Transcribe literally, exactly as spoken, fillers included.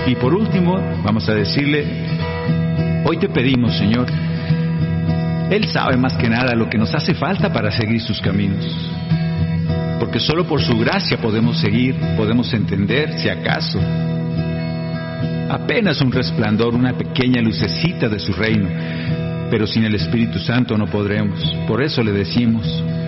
Y por último, vamos a decirle, hoy te pedimos, Señor, Él sabe más que nada lo que nos hace falta para seguir sus caminos. Porque solo por su gracia podemos seguir, podemos entender, si acaso, apenas un resplandor, una pequeña lucecita de su reino. Pero sin el Espíritu Santo no podremos. Por eso le decimos,